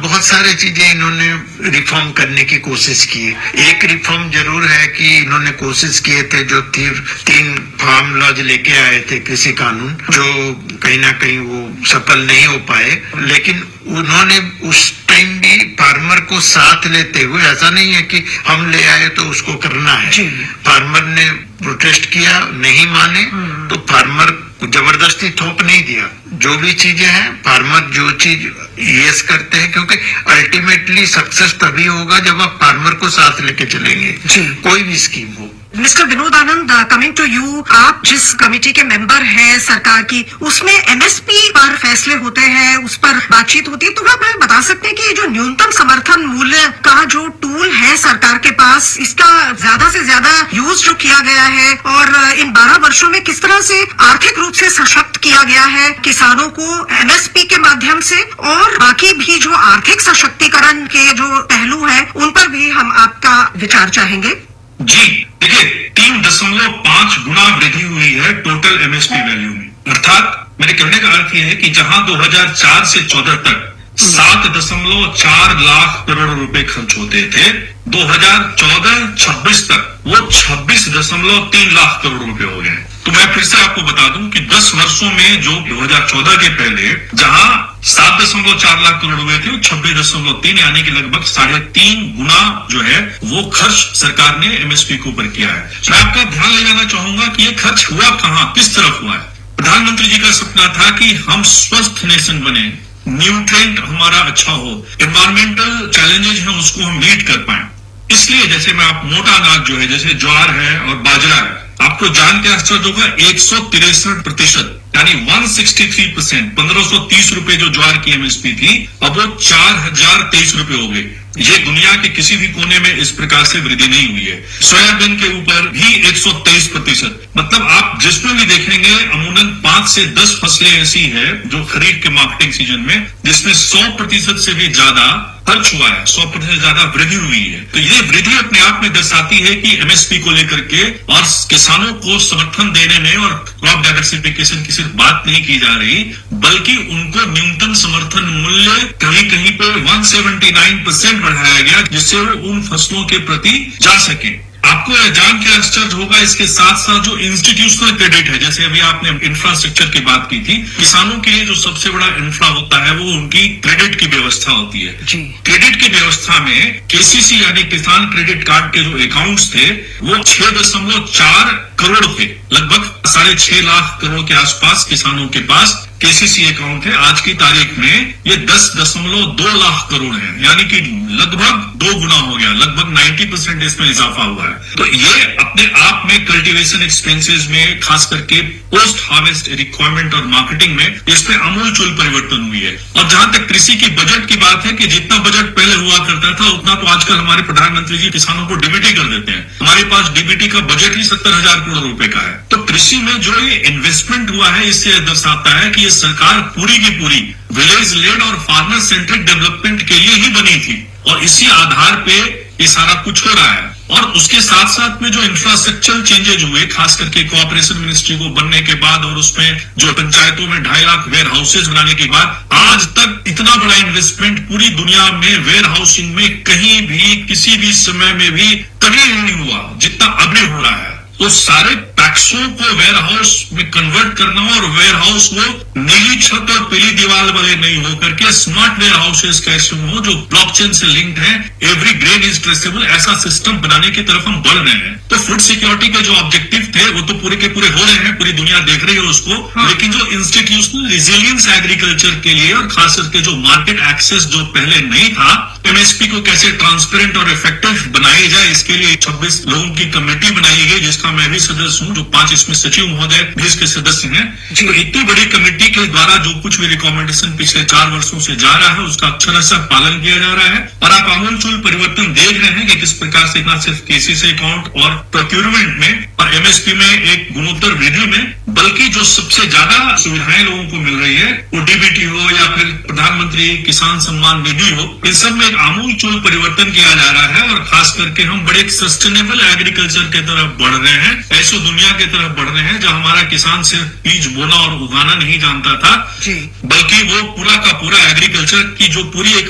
बहुत सारे चीजें इन्होंने रिफॉर्म करने की कोशिश की। एक रिफॉर्म जरूर है कि इन्होंने कोशिश किए थे, जो 3 फार्म लॉज लेके आए थे कृषि कानून, जो कहीं ना कहीं वो सफल नहीं हो पाए। लेकिन उन्होंने उस टाइम भी फार्मर को साथ लेते हुए, ऐसा नहीं है कि हम ले आए तो उसको करना है। फार्मर ने प्रोटेस्ट किया, नहीं माने तो फार्मर जबरदस्ती थोप नहीं दिया। जो भी चीजें हैं, फार्मर जो चीज यस करते हैं, क्योंकि अल्टीमेटली सक्सेस तभी होगा जब आप फार्मर को साथ लेके चलेंगे, कोई भी स्कीम हो। Mister Vinod Anand, coming to you, आप जिस कमेटी के मेंबर हैं सरकार की, उसमें एमएसपी पर फैसले होते हैं, उस पर बातचीत होती है, तो आप हमें बता सकते हैं कि जो न्यूनतम समर्थन मूल्य का जो टूल है सरकार के पास, इसका ज्यादा से ज्यादा यूज जो किया गया है और इन 12 वर्षों में किस तरह से आर्थिक रूप से सशक्त किया गया है किसानों को एमएसपी के माध्यम से, और बाकी भी जो आर्थिक सशक्तिकरण के जो पहलू है उन पर भी हम आपका विचार चाहेंगे। जी देखिए, 3.5 गुना वृद्धि हुई है टोटल एमएसपी वैल्यू में। अर्थात मेरे कहने का अर्थ यह है कि जहां 2004 से 14 तक 7.4 लाख करोड़ रुपए खर्च होते थे, 2014-26 तक वो 26.3 लाख करोड़ रुपए हो गए। तो मैं फिर से आपको बता दूं कि 10 वर्षों में जो 2014 के पहले जहां 7.4 लाख करोड़ हुए थे, 26.3 यानी कि लगभग 3.5 गुना जो है वो खर्च सरकार ने एमएसपी के ऊपर किया है। मैं आपका ध्यान ले जाना चाहूंगा कि ये खर्च हुआ कहां, किस तरफ हुआ है। प्रधानमंत्री जी का सपना था कि हम स्वस्थ नेशन बने, न्यूट्रिएंट हमारा अच्छा हो, एनवायरमेंटल चैलेंजेस हैं उसको हम लीड कर पाए। इसलिए जैसे मैं आप मोटा अनाज जो है, जैसे ज्वार है और बाजरा है, आपको जान के आश्चर्य होगा 163% यानी 163%, 1530 रुपए जो ज्वार की एमएसपी थी, अब वो 4023 रुपए हो गई। ये दुनिया के किसी भी कोने में इस प्रकार से वृद्धि नहीं हुई है। सोयाबीन के ऊपर भी 123%, मतलब आप जिसमें भी देखेंगे अमूमन 5 से 10 फसलें ऐसी है जो खरीफ के मार्केटिंग सीजन में जिसमें 100% से भी ज्यादा खर्च हुआ है, 100% ज्यादा वृद्धि हुई है। तो ये वृद्धि अपने आप में दर्शाती है कि एमएसपी को लेकर के और किसानों को समर्थन देने में और क्रॉप डाइवर्सिफिकेशन की सिर्फ बात नहीं की जा रही, बल्कि उनको न्यूनतम समर्थन मूल्य कहीं कहीं पे 179% बढ़ाया गया, जिससे वो उन फसलों के प्रति जा सके। आपको यह जान के आश्चर्य होगा, इसके साथ साथ जो इंस्टीट्यूशनल क्रेडिट है, जैसे अभी आपने इंफ्रास्ट्रक्चर की बात की थी, किसानों के लिए जो सबसे बड़ा इंफ्रा होता है वो उनकी क्रेडिट की व्यवस्था होती है। क्रेडिट की व्यवस्था में केसीसी यानी किसान क्रेडिट कार्ड के जो अकाउंट्स थे वो 6.4 करोड़ थे, लगभग 6.5 लाख करोड़ के आसपास किसानों के पास केसीसी अकाउंट है। आज की तारीख में ये 10.2 लाख करोड़ है, यानी कि लगभग 2 गुना हो गया, लगभग 90% इसमें इजाफा हुआ है। तो ये अपने आप में कल्टीवेशन एक्सपेंसेस में, खास करके पोस्ट हार्वेस्ट रिक्वायरमेंट और मार्केटिंग में, इसमें आमूलचूल परिवर्तन हुई है। और जहां तक कृषि की बजट की बात है कि जितना बजट पहले हुआ करता था उतना तो आजकल हमारे प्रधानमंत्री जी किसानों को डीबीटी कर देते हैं। हमारे पास डीबीटी का बजट ही 70,000 करोड़ रुपए का है। तो कृषि में जो ये इन्वेस्टमेंट हुआ है, इससे दर्शाता है कि ये सरकार पूरी की पूरी विलेज लेड और फार्मर सेंट्रिक डेवलपमेंट के लिए ही बनी थी, और इसी आधार पे ये सारा कुछ हो रहा है। और उसके साथ साथ में जो इंफ्रास्ट्रक्चरल चेंजेज हुए, खास करके कोऑपरेशन मिनिस्ट्री को बनने के बाद और उसमें जो पंचायतों में 2.5 लाख वेयर हाउसेज बनाने के बाद, आज तक इतना बड़ा इन्वेस्टमेंट पूरी दुनिया में वेयर हाउसिंग में कहीं भी किसी भी समय में भी कभी नहीं हुआ जितना अभी हो रहा है। तो सारे पैक्सों को वेयर हाउस में कन्वर्ट करना और वेयर हाउस वो नीली छत और पीली दीवार वाले नहीं होकर के स्मार्ट वेयर हाउसेस कैसे हो जो ब्लॉकचेन से लिंक्ड है, एवरी ग्रेन इज ट्रेसेबल, ऐसा सिस्टम बनाने की तरफ हम बढ़ रहे हैं। तो फूड सिक्योरिटी के जो ऑब्जेक्टिव थे वो तो पूरे के पूरे हो रहे हैं, पूरी दुनिया देख रही है उसको। लेकिन जो इंस्टीट्यूशनल रिजिलियंस एग्रीकल्चर के लिए और खास करके जो मार्केट एक्सेस जो पहले नहीं था, एमएसपी को कैसे ट्रांसपेरेंट और इफेक्टिव बनाया जाए, इसके लिए 26 लोगों की कमेटी बनाई गई, जिसका मैं भी सदस्य हूं, जो 5 इसमें सचिव महोदय भी इसके सदस्य हैं। तो इतनी बड़ी कमेटी के द्वारा जो कुछ भी रिकमेंडेशन पिछले 4 वर्षों से जा रहा है उसका अक्षरशः पालन किया जा रहा है। और आप आमूलचूल परिवर्तन देख रहे हैं कि किस प्रकार से न सिर्फ केसीसी अकाउंट और प्रोक्यूरमेंट में और एमएसपी में एक गुणोत्तर वृद्धि में, बल्कि जो सबसे ज्यादा सुविधाएं लोगों को मिल रही है, वो डीबीटी हो या फिर प्रधानमंत्री किसान सम्मान निधि हो, इन सब में आमूलचूल परिवर्तन किया जा रहा है। और खास करके हम बड़े सस्टेनेबल एग्रीकल्चर की तरफ बढ़ रहे हैं, ऐसी दुनिया की तरफ बढ़ रहे हैं जहां हमारा किसान सिर्फ बीज बोना और उगाना नहीं जानता था, बल्कि वो पूरा का पूरा एग्रीकल्चर की जो पूरी एक